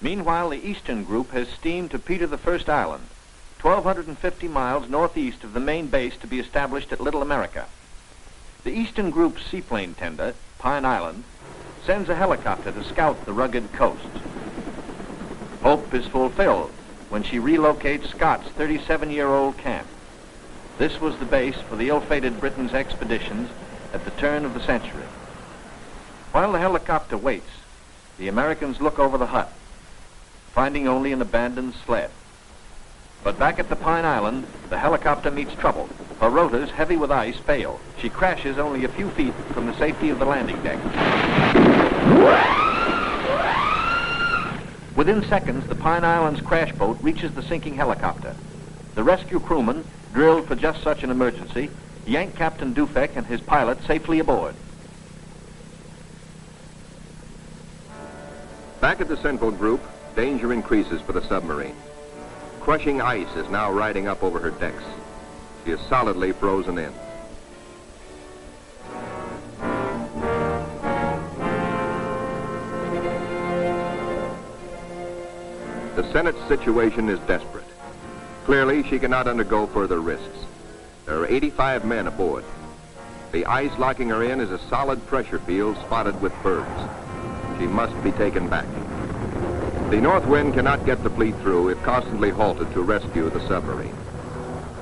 Meanwhile, the Eastern Group has steamed to Peter I Island, 1,250 miles northeast of the main base to be established at Little America. The Eastern Group's seaplane tender, Pine Island, sends a helicopter to scout the rugged coast. Hope is fulfilled when she relocates Scott's 37-year-old camp. This was the base for the ill-fated Britain's expeditions at the turn of the century. While the helicopter waits, the Americans look over the hut, finding only an abandoned sled. But back at the Pine Island, the helicopter meets trouble. Her rotors, heavy with ice, fail. She crashes only a few feet from the safety of the landing deck. Within seconds, the Pine Island's crash boat reaches the sinking helicopter. The rescue crewmen, drilled for just such an emergency, yank Captain Dufek and his pilot safely aboard. Back at the Central Group, danger increases for the submarine. Crushing ice is now riding up over her decks. She is solidly frozen in. The Senate's situation is desperate. Clearly, she cannot undergo further risks. There are 85 men aboard. The ice locking her in is a solid pressure field spotted with bergs. She must be taken back. The North Wind cannot get the fleet through if constantly halted to rescue the submarine.